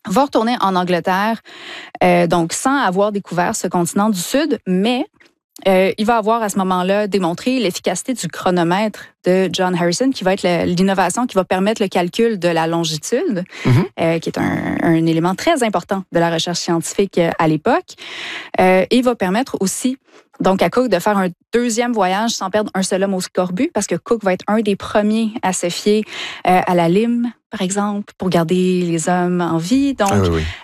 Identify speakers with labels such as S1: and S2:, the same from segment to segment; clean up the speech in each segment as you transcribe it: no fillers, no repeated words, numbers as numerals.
S1: va retourner en Angleterre, donc sans avoir découvert ce continent du Sud, mais il va avoir à ce moment-là démontré l'efficacité du chronomètre de John Harrison, qui va être l'innovation qui va permettre le calcul de la longitude, qui est un élément très important de la recherche scientifique à l'époque. Et va permettre aussi donc à Cook de faire un deuxième voyage sans perdre un seul homme au scorbut, parce que Cook va être un des premiers à se fier à la lime, par exemple, pour garder les hommes en vie. Donc,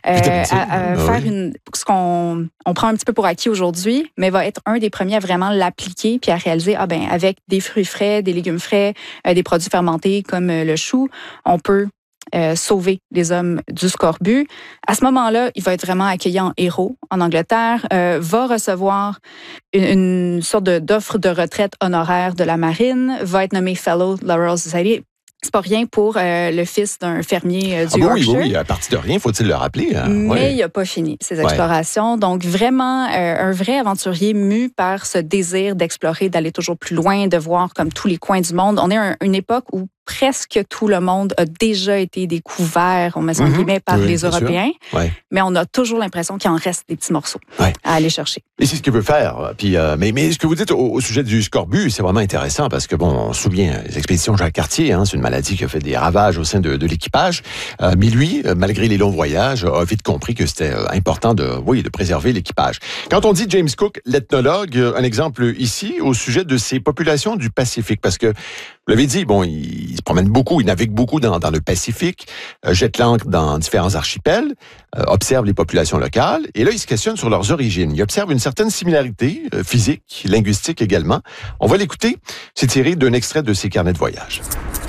S1: faire ce qu'on prend un petit peu pour acquis aujourd'hui, mais va être un des premiers à vraiment l'appliquer puis à réaliser, avec des fruits frais, des légumes frais, des produits fermentés comme le chou, on peut sauver les hommes du scorbut. À ce moment-là, il va être vraiment accueilli en héros en Angleterre, va recevoir une sorte d'offre de retraite honoraire de la marine, va être nommé Fellow de la Royal Society. C'est pas rien pour le fils d'un fermier du Yorkshire.
S2: Oui, à partir de rien, faut-il le rappeler.
S1: Mais il n'a pas fini ses explorations. Donc, vraiment, un vrai aventurier mu par ce désir d'explorer, d'aller toujours plus loin, de voir comme tous les coins du monde. On est à une époque où presque tout le monde a déjà été découvert, on met ça en guillemets, par les Européens. Mais on a toujours l'impression qu'il en reste des petits morceaux à aller chercher.
S2: Et c'est ce qu'il veut faire. Puis, mais ce que vous dites au sujet du scorbut, c'est vraiment intéressant parce que, on se souvient, les expéditions Jacques Cartier, c'est une maladie qui a fait des ravages au sein de l'équipage. Mais lui, malgré les longs voyages, a vite compris que c'était important de préserver l'équipage. Quand on dit James Cook, l'ethnologue, un exemple ici au sujet de ces populations du Pacifique, parce que, vous l'avez dit, il se promène beaucoup, il navigue beaucoup dans le Pacifique, jette l'ancre dans différents archipels, observe les populations locales, et là, il se questionne sur leurs origines. Il observe une certaine similarité physique, linguistique également. On va l'écouter, c'est tiré d'un extrait de ses carnets de voyage.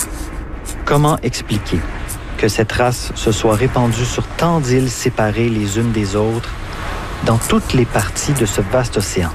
S3: Comment expliquer que cette race se soit répandue sur tant d'îles séparées les unes des autres dans toutes les parties de ce vaste océan?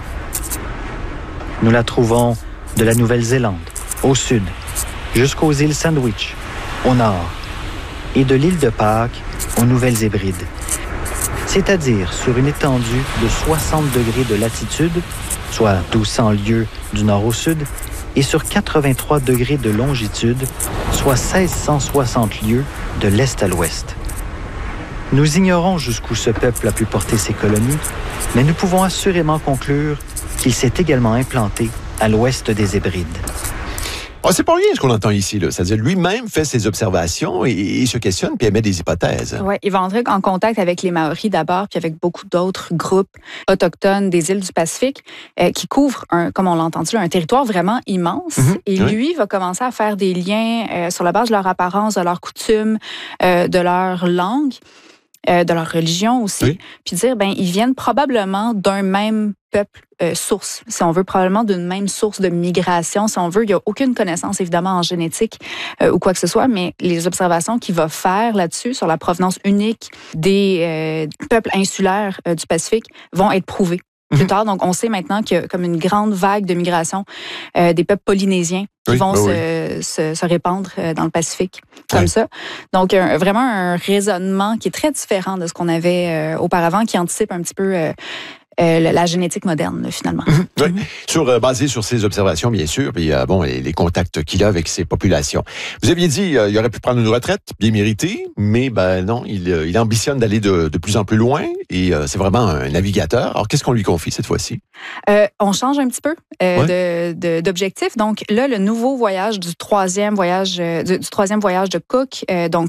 S3: Nous la trouvons de la Nouvelle-Zélande, au sud, jusqu'aux îles Sandwich, au nord, et de l'île de Pâques aux Nouvelles-Hébrides. C'est-à-dire sur une étendue de 60 degrés de latitude, soit 1200 lieues du nord au sud, et sur 83 degrés de longitude, soit 1660 lieues de l'est à l'ouest. Nous ignorons jusqu'où ce peuple a pu porter ses colonies, mais nous pouvons assurément conclure qu'il s'est également implanté à l'ouest des Hébrides.
S2: C'est pas rien ce qu'on entend ici, là. C'est-à-dire lui-même fait ses observations et il se questionne puis émet des hypothèses.
S1: Oui, il va entrer en contact avec les Maoris d'abord, puis avec beaucoup d'autres groupes autochtones des îles du Pacifique qui couvrent, comme on l'a entendu, un territoire vraiment immense. Et lui va commencer à faire des liens sur la base de leur apparence, de leurs coutumes, de leur langue, de leur religion aussi, puis dire, ils viennent probablement d'un même peuple source, si on veut, probablement d'une même source de migration, si on veut. Il n'y a aucune connaissance, évidemment, en génétique ou quoi que ce soit, mais les observations qu'il va faire là-dessus, sur la provenance unique des peuples insulaires du Pacifique, vont être prouvées plus tard. Donc, on sait maintenant qu'il y a comme une grande vague de migration des peuples polynésiens qui vont se répandre dans le Pacifique, comme ça. Donc, vraiment un raisonnement qui est très différent de ce qu'on avait auparavant, qui anticipe un petit peu la génétique moderne, là, finalement.
S2: Basé sur ses observations, bien sûr, puis les contacts qu'il a avec ces populations. Vous aviez dit il aurait pu prendre une retraite, bien méritée, mais non, il ambitionne d'aller de plus en plus loin, et c'est vraiment un navigateur. Alors, qu'est-ce qu'on lui confie cette fois-ci?
S1: On change un petit peu d'objectif. Donc là, le nouveau voyage du troisième voyage de Cook, donc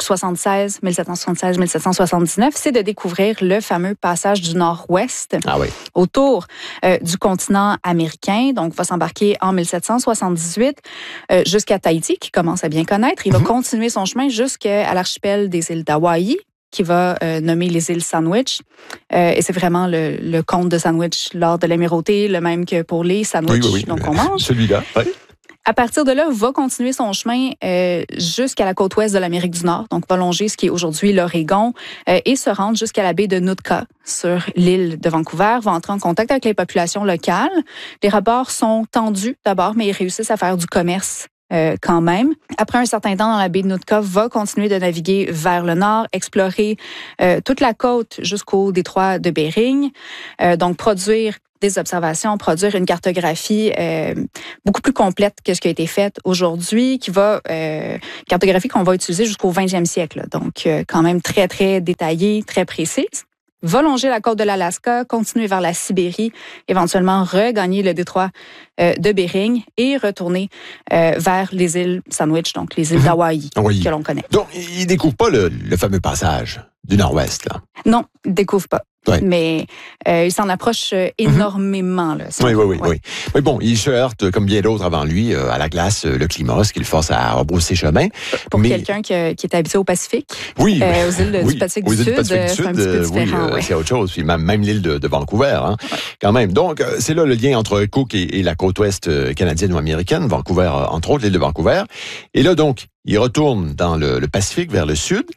S1: 1776-1779, c'est de découvrir le fameux passage du Nord-Ouest. Autour du continent américain. Donc, va s'embarquer en 1778 jusqu'à Tahiti, qui commence à bien connaître. Il va continuer son chemin jusqu'à l'archipel des îles d'Hawaï, qui va nommer les îles Sandwich. Et c'est vraiment le conte de Sandwich lors de l'Amirauté, le même que pour les sandwichs donc on mange.
S2: Celui-là,
S1: À partir de là, va continuer son chemin jusqu'à la côte ouest de l'Amérique du Nord, donc va longer ce qui est aujourd'hui l'Oregon et se rendre jusqu'à la baie de Nootka sur l'île de Vancouver, va entrer en contact avec les populations locales. Les rapports sont tendus d'abord, mais ils réussissent à faire du commerce quand même. Après un certain temps dans la baie de Nootka, va continuer de naviguer vers le nord, explorer toute la côte jusqu'au détroit de Bering, donc produire des observations, produire une cartographie beaucoup plus complète que ce qui a été fait aujourd'hui, cartographie qu'on va utiliser jusqu'au 20e siècle. Là. Donc, quand même très, très détaillée, très précise. Va longer la côte de l'Alaska, continuer vers la Sibérie, éventuellement regagner le détroit de Bering et retourner vers les îles Sandwich, donc les îles d'Hawaï que l'on connaît.
S2: Donc, il ne découvre pas le fameux passage du Nord-Ouest, là?
S1: Non, il ne découvre pas.
S2: Ouais.
S1: Mais il s'en approche énormément. Là,
S2: oui. Mais bon, il se heurte, comme bien d'autres avant lui, à la glace, le climat, ce qui le force à rebrousser chemin.
S1: Pour quelqu'un qui est habitué au Pacifique, aux îles du Pacifique du Sud, c'est un petit peu différent.
S2: C'est autre chose. Puis même l'île de Vancouver, quand même. Donc, c'est là le lien entre Cook et la côte ouest canadienne ou américaine, Vancouver, entre autres, l'île de Vancouver. Et là, donc, il retourne dans le Pacifique, vers le sud.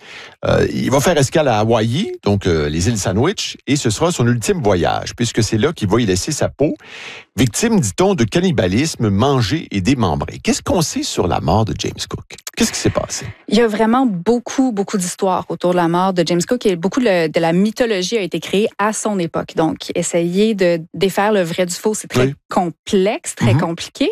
S2: Il va faire escale à Hawaï, donc les îles Sandwich, et ce sera son ultime voyage, puisque c'est là qu'il va y laisser sa peau, victime, dit-on, de cannibalisme, mangé et démembré. Qu'est-ce qu'on sait sur la mort de James Cook? Qu'est-ce qui s'est passé? Il
S1: y a vraiment beaucoup d'histoires autour de la mort de James Cook, et beaucoup de la mythologie a été créée à son époque. Donc, essayer de défaire le vrai du faux, c'est très complexe, très compliqué.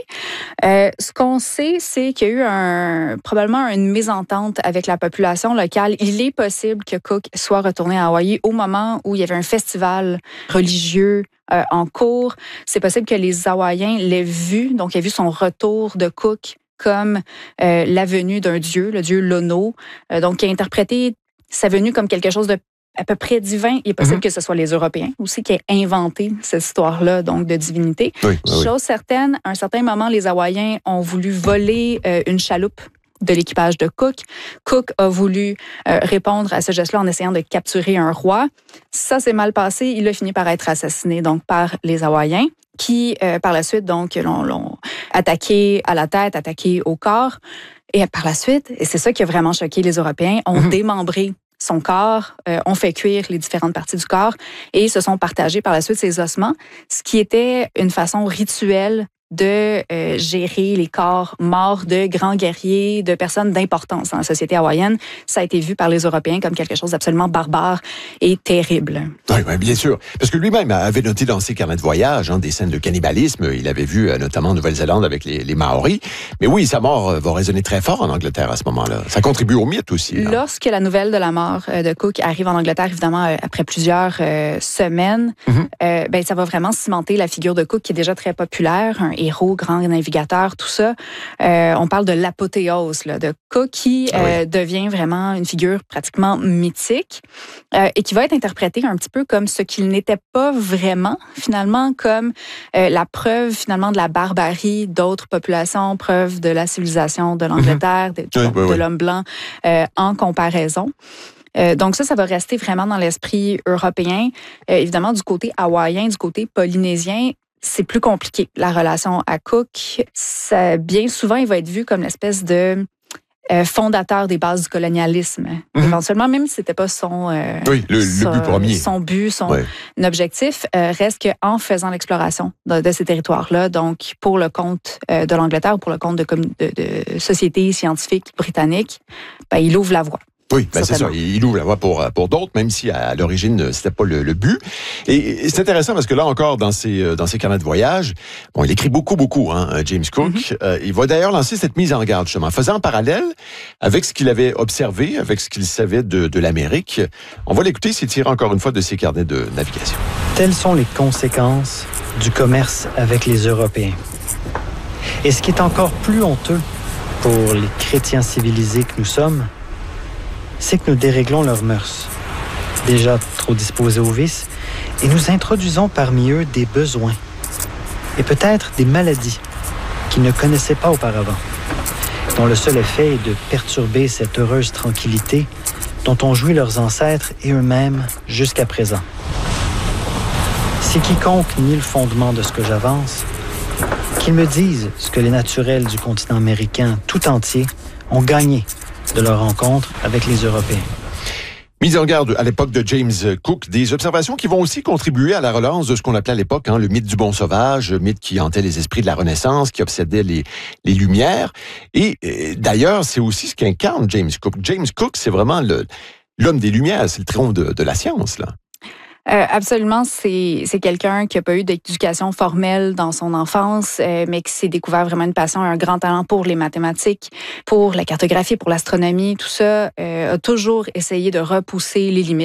S1: Ce qu'on sait, c'est qu'il y a eu probablement une mésentente avec la population locale. Il est possible que Cook soit retourné à Hawaï au moment où il y avait un festival religieux en cours. C'est possible que les Hawaïens l'aient vu, donc il a vu son retour de Cook comme la venue d'un dieu, le dieu Lono, donc qui a interprété sa venue comme quelque chose de à peu près divin. Il est possible que ce soit les Européens aussi qui aient inventé cette histoire-là, donc de divinité. Chose certaine, à un certain moment, les Hawaïens ont voulu voler une chaloupe de l'équipage de Cook. Cook a voulu répondre à ce geste-là en essayant de capturer un roi. Ça s'est mal passé. Il a fini par être assassiné donc par les Hawaïens qui, par la suite, donc, l'ont attaqué à la tête, attaqué au corps. Et par la suite, et c'est ça qui a vraiment choqué les Européens, ont démembré son corps, ont fait cuire les différentes parties du corps et se sont partagés par la suite ses ossements, ce qui était une façon rituelle de gérer les corps morts de grands guerriers, de personnes d'importance dans la société hawaïenne. Ça a été vu par les Européens comme quelque chose d'absolument barbare et terrible.
S2: Oui, bien sûr. Parce que lui-même avait noté dans ses carnets de voyage des scènes de cannibalisme. Il avait vu notamment en Nouvelle-Zélande avec les Maoris. Mais oui, sa mort va résonner très fort en Angleterre à ce moment-là. Ça contribue au mythe aussi.
S1: Lorsque la nouvelle de la mort de Cook arrive en Angleterre, évidemment, après plusieurs semaines, ça va vraiment cimenter la figure de Cook qui est déjà très populaire, un héros, grand navigateur, tout ça. On parle de l'apothéose de Cook qui devient vraiment une figure pratiquement mythique et qui va être interprétée un petit peu comme ce qu'il n'était pas vraiment, finalement, comme la preuve finalement de la barbarie d'autres populations, preuve de la civilisation de l'Angleterre, de l'homme blanc en comparaison. Donc ça va rester vraiment dans l'esprit européen. Évidemment, du côté hawaïen, du côté polynésien, c'est plus compliqué, la relation à Cook. Bien souvent, il va être vu comme l'espèce de fondateur des bases du colonialisme. Éventuellement, même si c'était pas son le but premier. Son but, son objectif, reste qu'en faisant l'exploration de ces territoires-là, donc pour le compte de l'Angleterre, pour le compte de sociétés scientifiques britanniques, il ouvre la voie.
S2: Oui, c'est ça. Il ouvre la voie pour d'autres, même si à l'origine, c'était pas le but. Et c'est intéressant parce que là encore, dans ses carnets de voyage, il écrit beaucoup, James Cook. Il va d'ailleurs lancer cette mise en garde, justement, faisant un parallèle avec ce qu'il avait observé, avec ce qu'il savait de l'Amérique. On va l'écouter, c'est tiré encore une fois de ses carnets de navigation.
S3: Telles sont les conséquences du commerce avec les Européens. Et ce qui est encore plus honteux pour les chrétiens civilisés que nous sommes, c'est que nous déréglons leurs mœurs, déjà trop disposés au vice, et nous introduisons parmi eux des besoins et peut-être des maladies qu'ils ne connaissaient pas auparavant, dont le seul effet est de perturber cette heureuse tranquillité dont ont joui leurs ancêtres et eux-mêmes jusqu'à présent. Si quiconque nie le fondement de ce que j'avance, qu'il me dise ce que les naturels du continent américain tout entier ont gagné de leur rencontre avec les Européens.
S2: Mise en garde à l'époque de James Cook, des observations qui vont aussi contribuer à la relance de ce qu'on appelait à l'époque le mythe du bon sauvage, le mythe qui hantait les esprits de la Renaissance, qui obsédait les Lumières. Et d'ailleurs, c'est aussi ce qu'incarne James Cook. James Cook, c'est vraiment l'homme des Lumières, c'est le triomphe de la science, là.
S1: Absolument, c'est quelqu'un qui n'a pas eu d'éducation formelle dans son enfance, mais qui s'est découvert vraiment une passion, un grand talent pour les mathématiques, pour la cartographie, pour l'astronomie, tout ça, a toujours essayé de repousser les limites.